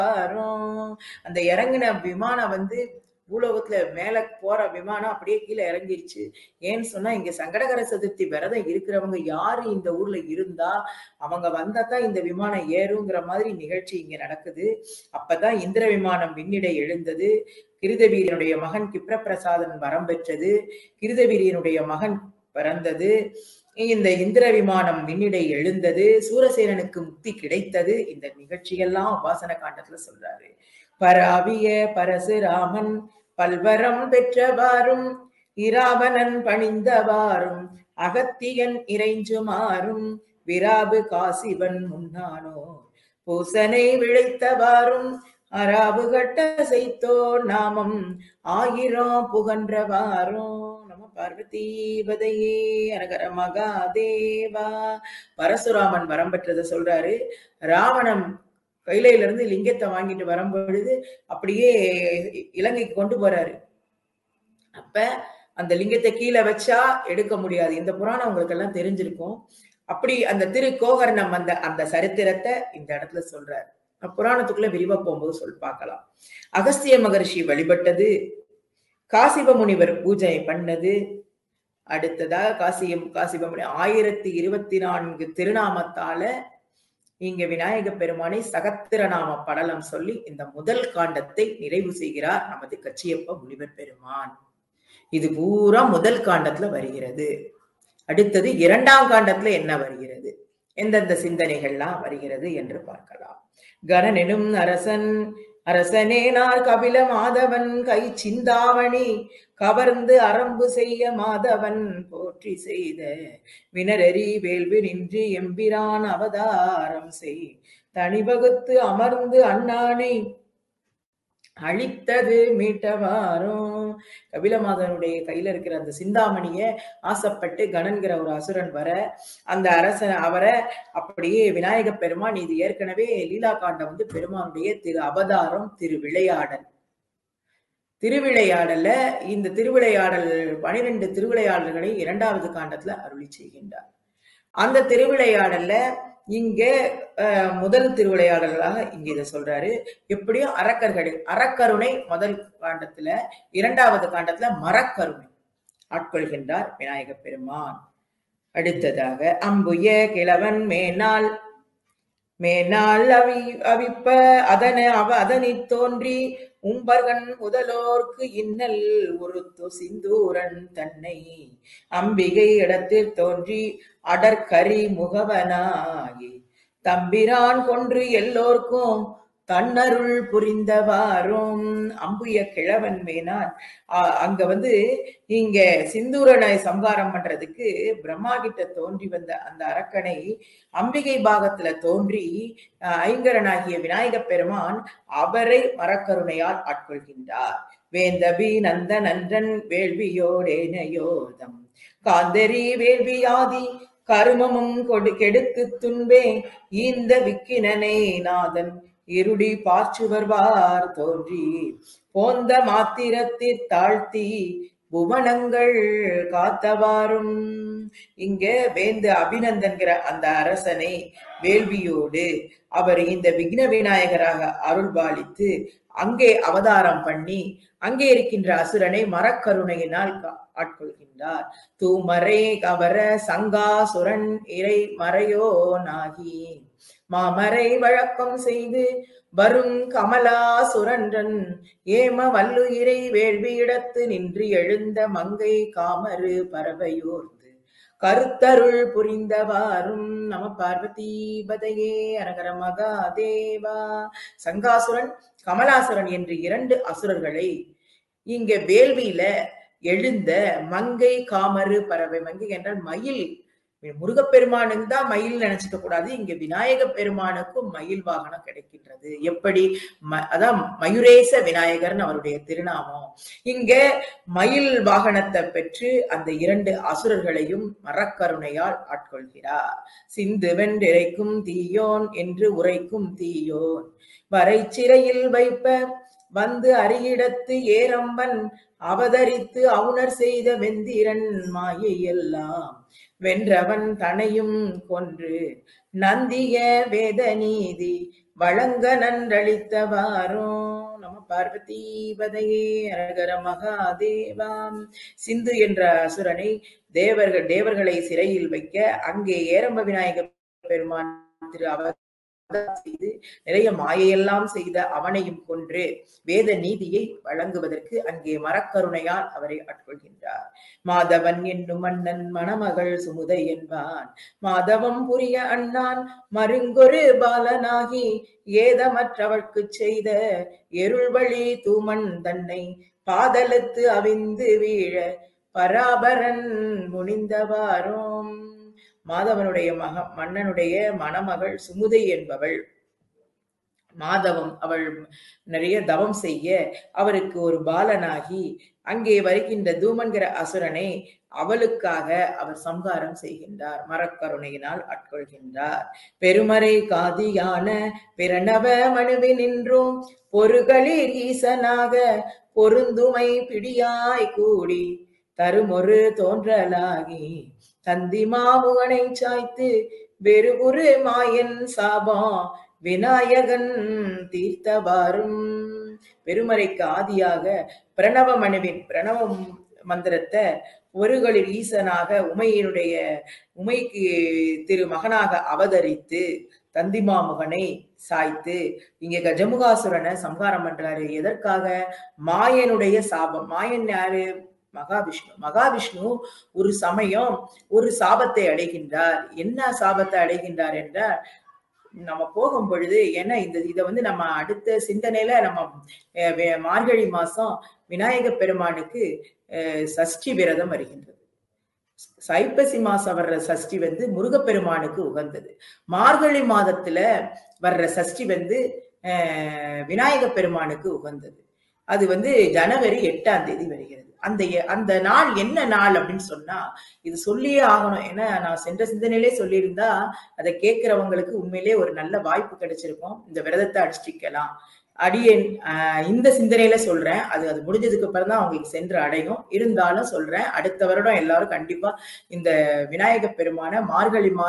அந்த இறங்கின விமானம் வந்து பூலோகத்துல மேல போற விமானம் அப்படியே கீழே இறங்கிருச்சு. ஏன்னு சொன்னா இங்க சங்கடகர சதுர்த்தி விரதம் இருக்கிறவங்க யாரு இந்த ஊர்ல இருந்தா அவங்க வந்தாதான் இந்த விமானம் ஏறுங்கிற மாதிரி நிகழ்ச்சி இங்க நடக்குது. அப்பதான் இந்திர விமானம் விண்ணிடை எழுந்தது. கிருதவீரியனுடைய மகன் கிப்ரபிரசாதன் வரம் பெற்றது. கிருதவீரியனுடைய மகன் பிறந்தது. இந்த இந்திர விமானம் விண்ணிடை எழுந்தது. சூரசேனனுக்கு முக்தி கிடைத்தது. இந்த நிகழ்ச்சியெல்லாம் உபாசன காண்டத்துல சொல்றாரு. பராவிய பரசுராமன் பல்வரம் பெற்றவாறும் இராவணன் பணிந்தவாறும் அகத்தியன் இறைஞ்சுமாறும் விராபு காசிவன் முன்னானோ பூசனை விளைத்தவாறும் அராபு கட்ட செய்தோ நாமம் 1000 புகன்றவாறும். நம பார்வதீபதையே அரகர மகாதேவா. பரசுராமன் வரம் பெற்றதை சொல்றாரு. ராவணன் கையில இருந்து லிங்கத்தை வாங்கிட்டு வரும் பொழுது அப்படியே இலங்கைக்கு கொண்டு போறாரு. அப்ப அந்த லிங்கத்தை கீழே வச்சா எடுக்க முடியாது. இந்த புராணம் உங்களுக்கு எல்லாம் தெரிஞ்சிருக்கும். அப்படி அந்த திருக்கோகர்ணம் அந்த சரித்திரத்தை இந்த இடத்துல சொல்றாரு. புராணத்துக்குள்ள விரிவா போகும்போது பார்க்கலாம். அகஸ்திய மகர்ஷி வழிபட்டது, காசிப முனிவர் பூஜை பண்ணது. அடுத்ததாக காசிப முனி 1024 திருநாமத்தால இங்க விநாயக பெருமானை சகத்திரநாம படலம் சொல்லி இந்த முதல் காண்டத்தை நிறைவு செய்கிறார் நமது கச்சியப்ப முனிவர் பெருமான். இது பூரா முதல் காண்டத்துல வருகிறது. அடுத்தது 2ஆம் காண்டத்துல என்ன வருகிறது, எந்தெந்த சிந்தனைகள்லாம் வருகிறது என்று பார்க்கலாம். கணனெனும் அரசனேனார் கபில மாதவன் கை சிந்தாவணி கவர்ந்து அரம்பு செய்ய மாதவன் போற்றி செய்த வினரறி வேள்வி நின்று எம்பிரான் அவதாரம் செய் தனிவகுத்து அமர்ந்து அண்ணானை அழித்தது மீட்டவாரும். கபிலமாதனுடைய கையில இருக்கிற அந்த சிந்தாமணிய ஆசைப்பட்டு கணன்கிற ஒரு அசுரன் வர அந்த அரசன் அவரை அப்படியே விநாயக பெருமான், இது ஏற்கனவே லீலா காண்டம் பெருமானுடைய திரு அவதாரம் திருவிளையாடல்ல இந்த திருவிளையாடல் 12 திருவிளையாடல்களை 2வது காண்டத்துல அருளி செய்கின்றார். அந்த திருவிளையாடல்ல இங்க முதல் திருவிளையாடலாக இங்க இதை சொல்றாரு. எப்படியும் அறக்கருணை முதல் காண்டத்துல, 2வது காண்டத்துல மரக்கருணை ஆட்கொள்கின்றார் விநாயக பெருமான். அடுத்ததாக அம்புய கிழவன் மேனால் அவிப்ப அதனித் தோன்றி உம்பர்கண் முதலோர்க்கு இன்னல் உறுத்து சிந்தூரன் தன்னை அம்பிகை இடத்தில் தோன்றி அடற்கரி முகவனாகி தம்பிரான் கொன்று எல்லோர்க்கும் தன்னருள் புரிந்தவாறும். அம்புய கிழவன் மேனான் அங்க இங்க சிந்தூரனை சம்ஹாரம் பண்றதுக்கு பிரம்மா கிட்ட தோன்றி வந்த அந்த அரக்கனை அம்பிகை பாகத்துல தோன்றி ஐங்கரனாகிய விநாயக பெருமான் அவரை மரக்கருணையால் ஆட்கொள்கின்றார். வேந்தபி நந்த நன்றன் வேள்வியோடேனையோதம் காந்தரி வேள்வியாதி கருமமும் கெடுத்து துன்பே இந்த விக்கினனை நாதன் இருடி பார்ச்சுவர்வார் தோன்றி போந்த மாத்திரத்தில் தாழ்த்தி புவனங்கள் காத்தவாறும். இங்க வேந்த அபிநந்தன்கிற அந்த அரசனை வேள்வியோடு அவர் இந்த விக்ன விநாயகராக அருள்பாலித்து அங்கே அவதாரம் பண்ணி அங்கே இருக்கின்ற அசுரனை மரக்கருணையினால் ஆட்கொள்கின்றார். தூமறை கவர சங்காசுரன் இறை மறையோ நாகி மாமரை வழக்கம் செய்து வரும் கமலாசுரன்றன் ஏம வல்லுயிரை வேள்வியிடத்து நின்று எழுந்த மங்கை காமரு பறவையோர்ந்து கருத்தருள் புரிந்தவாறும். நம பார்வதீபதையே அரகர மகாதேவா. சங்காசுரன் கமலாசுரன் என்று 2 அசுரர்களை இங்க வேள்வியில எழுந்த மங்கை காமரு பறவை. மங்கை என்றால் மயில். முருகப்பெருமானுக்கு தான் மயில் நினைச்சுக்க கூடாது. இங்க விநாயக பெருமானுக்கும் மயில் வாகனம் கிடைக்கின்றது. எப்படி? அதான் மயூரேச விநாயகர்னு அவருடைய திருநாமம். இங்க மயில் வாகனத்தை பெற்று அந்த 2 அசுரர்களையும் மரக்கருணையால் ஆட்கொள்கிறார். சிந்து வென்றிரைக்கும் தீயோன் என்று உரைக்கும் தீயோன் வரை சிறையில் வைப்ப வந்து அரியிடத்து ஏரம்பன் அவதரித்து அவுணர் செய்த வெந்திரன் மாயையெல்லாம் வென்றவன் தனையும் கொன்று நந்திய வேத நீதி வழங்க நன்றளித்தவாரும். நம பார்வதீபதையே அரகர மகாதேவாம். சிந்து என்ற அசுரனை தேவர்களை சிறையில் வைக்க அங்கே ஏரம்ப விநாயக பெருமான் திரு செய்து நிறைய மாயையெல்லாம் செய்த அவனையும் கொன்று வேத நீதியை வழங்குவதற்கு அங்கே மரக்கருணையால் அவரை ஆட்கொள்கின்றார். மாதவன் என்னும் மன்னன் மணமகள் சுமுதை என்பான் மாதவம் புரிய அண்ணான் மருங்கொரு பாலனாகி ஏதமற்றவர்க்கு செய்த எருள்வழி தூமன் தன்னை பாதலத்து அவிந்து வீழ பராபரன் முனிந்தவாரோம். மாதவனுடைய மன்னனுடைய மணமகள் சுமுதை என்பவள் மாதவம் அவள் நிறைய தவம் செய்ய அவருக்கு ஒரு பாலனாகி அங்கே வருகின்ற தூமன்கிற அசுரனை அவளுக்காக அவர் சம்ஹாரம் செய்கின்றார். மரக்கருணையினால் ஆட்கொள்கின்றார். பெருமறை காதியான பிரணவ மனுவினின்றும் பொருகளில் ஈசனாக பொருந்துமை பிடியாய் கூடி தருமொரு தோன்றலாகி தந்தி மாமுகனை சாய்த்து வெறுகுரு மாயன் சாபம் விநாயகன் தீர்த்தவாரும். பெருமறைக்கு ஆதியாக பிரணவ மனுவின் பிரணவ மந்திரத்தை ஒருகளில் ஈசனாக உமைக்கு திரு மகனாக அவதரித்து தந்திமாமுகனை சாய்த்து இங்க கஜமுகாசுரனை சம்ஹாரம் பண்றாரு. எதற்காக? மாயனுடைய சாபம். மாயன் யாரு? மகாவிஷ்ணு. மகாவிஷ்ணு ஒரு சமயம் ஒரு சாபத்தை அடைகின்றார். என்ன சாபத்தை அடைகின்றார் என்றால், நம்ம போகும் பொழுது ஏன்னா இதை நம்ம அடுத்த சிந்தனையில நம்ம மார்கழி மாசம் விநாயக பெருமானுக்கு சஷ்டி விரதம் வருகின்றது. ஐப்பசி மாசம் வர்ற சஷ்டி முருகப்பெருமானுக்கு உகந்தது. மார்கழி மாதத்துல வர்ற சஷ்டி விநாயக பெருமானுக்கு உகந்தது. அது ஜனவரி 8ஆம் தேதி வருகிறது. அந்த நாள் என்ன நாள் அப்படின்னு சொன்னா இது சொல்லியே ஆகணும். ஏன்னா நான் சென்ற சிந்தனையிலே சொல்லியிருந்தா அதை கேட்கிறவங்களுக்கு உண்மையிலே ஒரு நல்ல வாய்ப்பு கிடைச்சிருக்கும். இந்த விரதத்தை அனுஷ்டிக்கலாம். அடியேன் இந்த சிந்தனையில சொல்றேன். அது முடிஞ்சதுக்கு அப்புறம் தான் அவங்களுக்கு சென்று அடையும். இருந்தாலும் சொல்றேன், அடுத்த வருடம் எல்லாரும் கண்டிப்பா இந்த விநாயக பெருமான மார்கழி